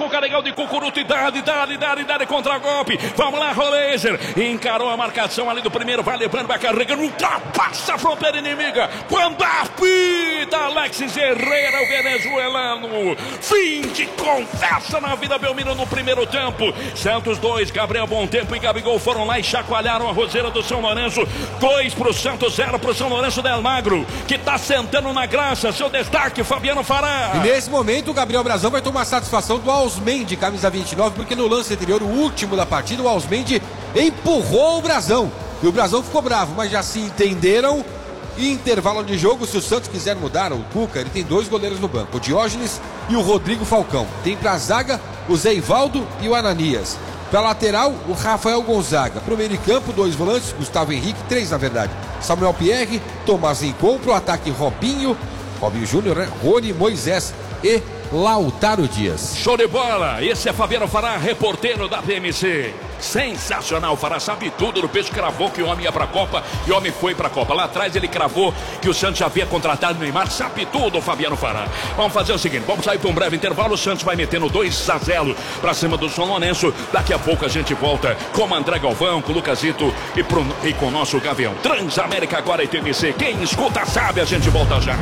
Cuca legal de Cucuruto e dá-lhe contra golpe. Vamos lá, Roleiser. Encarou a marcação ali do primeiro, vai levando, vai carregando, ultrapassa a fronteira inimiga. Quando apita Alexis Herrera, o venezuelano. Fim de conversa na vida Belmiro no primeiro tempo. Santos 2, Gabriel Bom Tempo e Gabigol foram lá e chacoalharam a roseira do São Lourenço. 2 pro Santos, 0 pro São Lourenço del Magro, que tá sentando na graça. Seu destaque, Fabiano Fará. E nesse momento o Gabriel Brazão vai tomar satisfação do Ausmendi, camisa 29, porque no lance anterior, o último da partida, o Ausmendi empurrou o Brazão. E o Brazão ficou bravo, mas já se entenderam. Intervalo de jogo, se o Santos quiser mudar o Cuca, ele tem 2 goleiros no banco, o Diógenes e o Rodrigo Falcão. Tem pra zaga o Zé Ivaldo e o Ananias. Pra lateral, o Rafael Gonzaga. Pro meio de campo, 2 volantes, Gustavo Henrique, 3 na verdade. Samuel Pierre, Tomás Rincon. Pro ataque, Robinho Júnior, né? Rony, Moisés e Lautaro Dias. Show de bola, esse é Fabiano Fará, reporteiro da PMC. Sensacional, o Fará sabe tudo do peso, cravou que o homem ia pra Copa e o homem foi pra Copa. Lá atrás ele cravou que o Santos já havia contratado o Neymar, sabe tudo o Fabiano Fará. Vamos fazer o seguinte, vamos sair pra um breve intervalo, o Santos vai metendo 2-0 pra cima do São Lourenço. Daqui a pouco a gente volta com o André Galvão, com o Lucasito e com o nosso Gavião. Transamérica agora e TMC, quem escuta sabe, a gente volta já.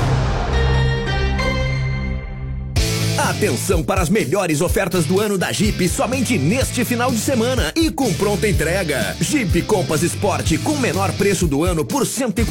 Atenção para as melhores ofertas do ano da Jeep somente neste final de semana e com pronta entrega. Jeep Compass Sport com menor preço do ano por R$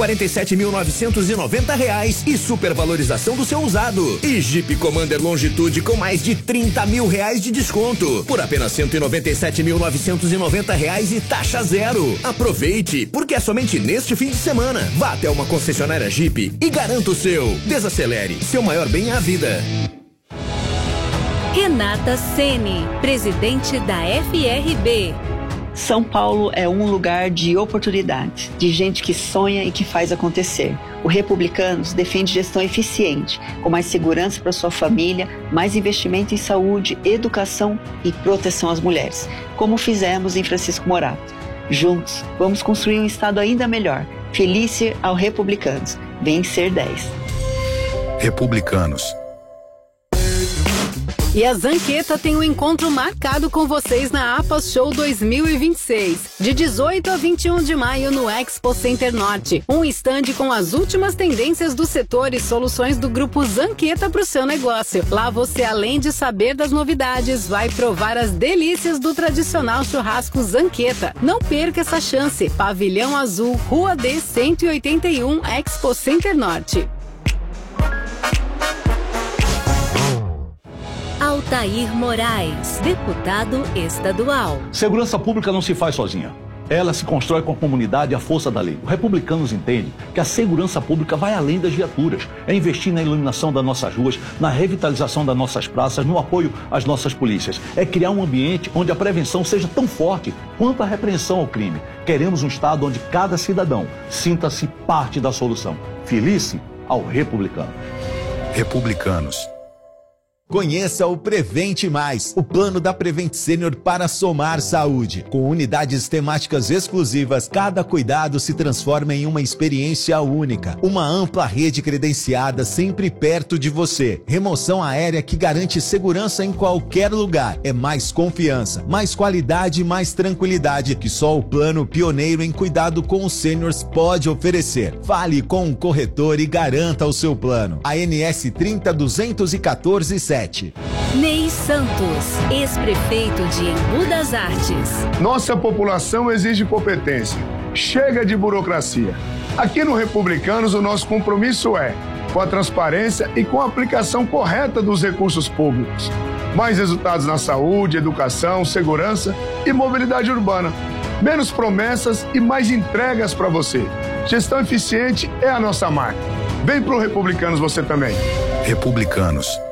147.990 e supervalorização do seu usado. E Jeep Commander Longitude com mais de R$ 30 mil de desconto por apenas R$ 197.990 e taxa zero. Aproveite, porque é somente neste fim de semana. Vá até uma concessionária Jeep e garanta o seu. Desacelere, seu maior bem é a vida. Renata Ceni, presidente da FRB. São Paulo é um lugar de oportunidades, de gente que sonha e que faz acontecer. O Republicanos defende gestão eficiente, com mais segurança para sua família, mais investimento em saúde, educação e proteção às mulheres, como fizemos em Francisco Morato. Juntos, vamos construir um estado ainda melhor. Felice ao Republicanos. Vencer 10. Republicanos. E a Zanqueta tem um encontro marcado com vocês na APAS Show 2026, de 18 a 21 de maio no Expo Center Norte. Um estande com as últimas tendências do setor e soluções do grupo Zanqueta para o seu negócio. Lá você, além de saber das novidades, vai provar as delícias do tradicional churrasco Zanqueta. Não perca essa chance. Pavilhão Azul, Rua D 181, Expo Center Norte. Altair Moraes, deputado estadual. Segurança pública não se faz sozinha. Ela se constrói com a comunidade e a força da lei. Os republicanos entendem que a segurança pública vai além das viaturas. É investir na iluminação das nossas ruas, na revitalização das nossas praças, no apoio às nossas polícias. É criar um ambiente onde a prevenção seja tão forte quanto a repreensão ao crime. Queremos um estado onde cada cidadão sinta-se parte da solução. Felice ao republicano. Republicanos. Conheça o Prevente Mais, o plano da Prevent Senior para somar saúde. Com unidades temáticas exclusivas, cada cuidado se transforma em uma experiência única. Uma ampla rede credenciada sempre perto de você. Remoção aérea que garante segurança em qualquer lugar. É mais confiança, mais qualidade e mais tranquilidade que só o plano pioneiro em cuidado com os seniors pode oferecer. Fale com um corretor e garanta o seu plano. ANS 30.214.7. Ney Santos, ex-prefeito de Embu das Artes. Nossa população exige competência. Chega de burocracia. Aqui no Republicanos, o nosso compromisso é com a transparência e com a aplicação correta dos recursos públicos. Mais resultados na saúde, educação, segurança e mobilidade urbana. Menos promessas e mais entregas para você. Gestão eficiente é a nossa marca. Vem pro Republicanos você também. Republicanos.